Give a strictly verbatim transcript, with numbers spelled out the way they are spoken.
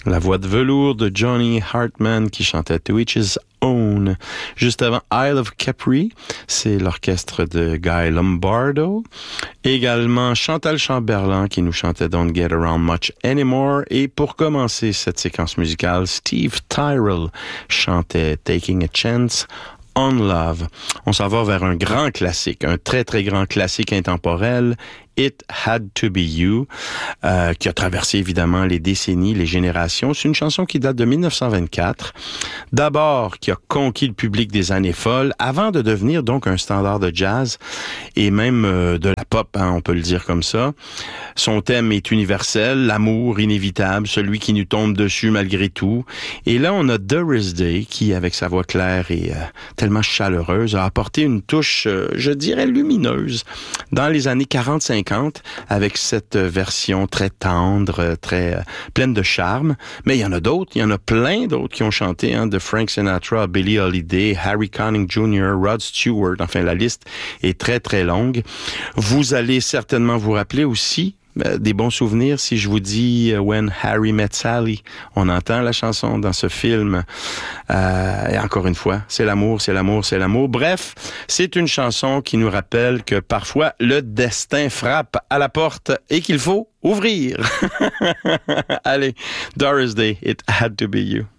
La voix de velours de Johnny Hartman qui chantait To Each His Own. Juste avant, Isle of Capri, c'est l'orchestre de Guy Lombardo. Également, Chantal Chamberlain qui nous chantait Don't Get Around Much Anymore. Et pour commencer cette séquence musicale, Steve Tyrell chantait Taking a Chance on Love. On s'en va vers un grand classique, un très très grand classique intemporel, It Had to Be You, euh, qui a traversé évidemment les décennies, les générations. C'est une chanson qui date de dix-neuf cent vingt-quatre. D'abord, qui a conquis le public des années folles, avant de devenir donc un standard de jazz et même euh, de la pop, hein, on peut le dire comme ça. Son thème est universel, l'amour inévitable, celui qui nous tombe dessus malgré tout. Et là, on a Doris Day qui, avec sa voix claire et euh, tellement chaleureuse, a apporté une touche, euh, je dirais, lumineuse dans les années quarante cinquante. Avec cette version très tendre, très euh, pleine de charme. Mais il y en a d'autres, il y en a plein d'autres qui ont chanté, hein, de Frank Sinatra à Billie Holiday, Harry Connick junior, Rod Stewart. Enfin, la liste est très, très longue. Vous allez certainement vous rappeler aussi des bons souvenirs si je vous dis uh, When Harry Met Sally. On entend la chanson dans ce film. Euh, et encore une fois, c'est l'amour, c'est l'amour, c'est l'amour. Bref, c'est une chanson qui nous rappelle que parfois le destin frappe à la porte et qu'il faut ouvrir. Allez, Doris Day, It Had to Be You.